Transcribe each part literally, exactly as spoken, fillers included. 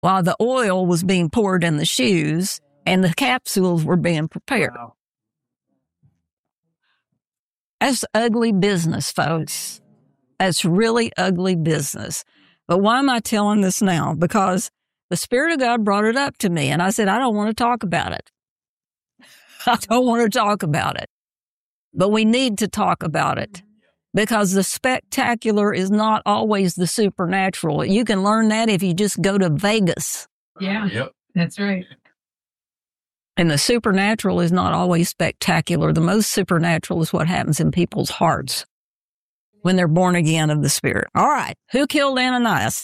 while the oil was being poured in the shoes and the capsules were being prepared. Wow. That's ugly business, folks. That's really ugly business. But why am I telling this now? Because the Spirit of God brought it up to me, and I said, I don't want to talk about it. I don't want to talk about it. But we need to talk about it because the spectacular is not always the supernatural. You can learn that if you just go to Vegas. Yeah, yep. That's right. And the supernatural is not always spectacular. The most supernatural is what happens in people's hearts when they're born again of the Spirit. All right, who killed Ananias?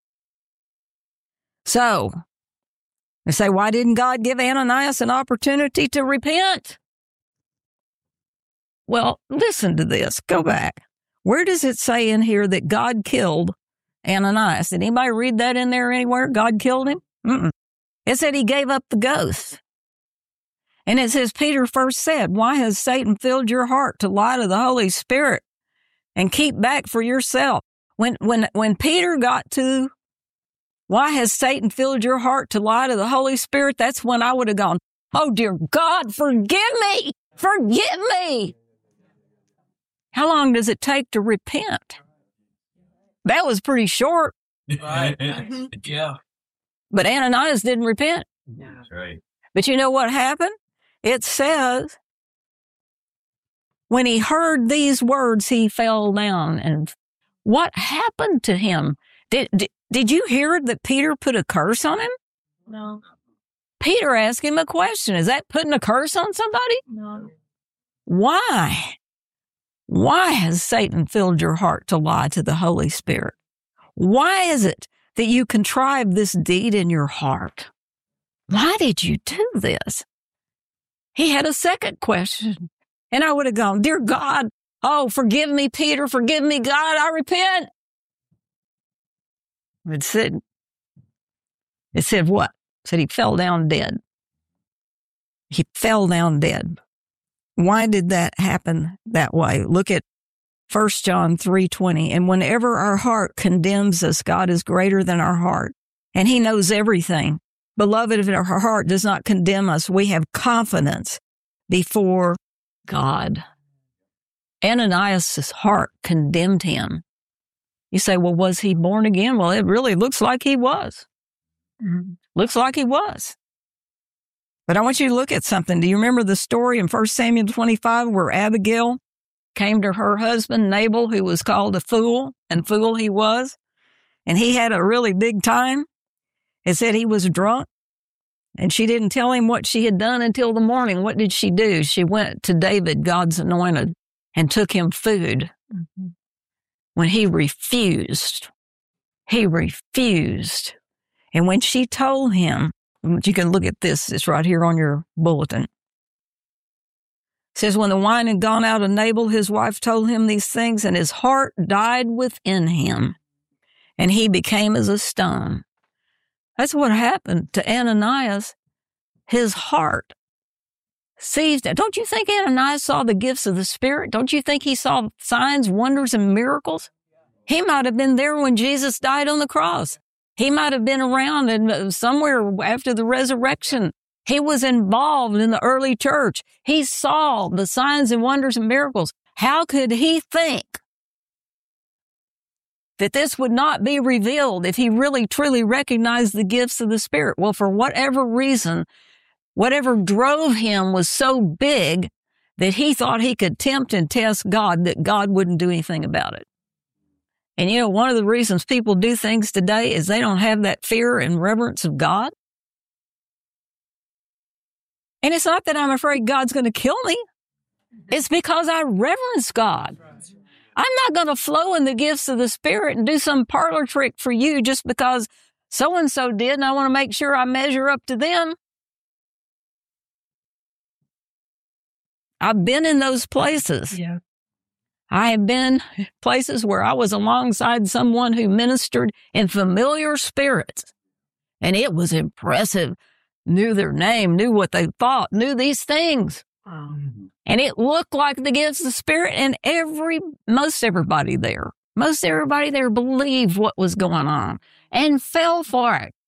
So, they say, why didn't God give Ananias an opportunity to repent? Well, listen to this. Go back. Where does it say in here that God killed Ananias? Did anybody read that in there anywhere? God killed him? Mm-mm. It said he gave up the ghost. And it says, Peter first said, why has Satan filled your heart to lie to the Holy Spirit and keep back for yourself? When, when, when Peter got to, why has Satan filled your heart to lie to the Holy Spirit? That's when I would have gone, oh, dear God, forgive me. Forgive me. How long does it take to repent? That was pretty short. Right. Yeah. But Ananias didn't repent. That's right. But you know what happened? It says, when he heard these words, he fell down. And what happened to him? Did, did, did you hear that Peter put a curse on him? No. Peter asked him a question. Is that putting a curse on somebody? No. Why? Why has Satan filled your heart to lie to the Holy Spirit? Why is it that you contrived this deed in your heart? Why did you do this? He had a second question. And I would have gone, dear God, oh, forgive me, Peter, forgive me, God, I repent. It said, it said what? It said he fell down dead. He fell down dead. Why did that happen that way? Look at First John three twenty. And whenever our heart condemns us, God is greater than our heart, and he knows everything. Beloved, if our heart does not condemn us, we have confidence before God. Ananias' heart condemned him. You say, well, was he born again? Well, it really looks like he was. Mm-hmm. Looks like he was. But I want you to look at something. Do you remember the story in First Samuel twenty-five where Abigail came to her husband, Nabal, who was called a fool, and fool he was, and he had a really big time? It said he was drunk, and she didn't tell him what she had done until the morning. What did she do? She went to David, God's anointed, and took him food. Mm-hmm. When he refused, he refused. And when she told him, you can look at this, it's right here on your bulletin. It says, when the wine had gone out of Nabal, his wife told him these things, and his heart died within him, and he became as a stone. That's what happened to Ananias. His heart seized. Don't you think Ananias saw the gifts of the Spirit? Don't you think he saw signs, wonders, and miracles? He might have been there when Jesus died on the cross. He might have been around and somewhere after the resurrection. He was involved in the early church. He saw the signs and wonders and miracles. How could he think that this would not be revealed if he really truly recognized the gifts of the Spirit? Well, for whatever reason, whatever drove him was so big that he thought he could tempt and test God, that God wouldn't do anything about it. And you know, one of the reasons people do things today is they don't have that fear and reverence of God. And it's not that I'm afraid God's going to kill me. It's because I reverence God. I'm not going to flow in the gifts of the Spirit and do some parlor trick for you just because so-and-so did, and I want to make sure I measure up to them. I've been in those places. Yeah. I have been places where I was alongside someone who ministered in familiar spirits, and it was impressive. Knew their name, knew what they thought, knew these things. Um, and it looked like the gifts of the Spirit, and every, most everybody there, most everybody there believed what was going on and fell for it.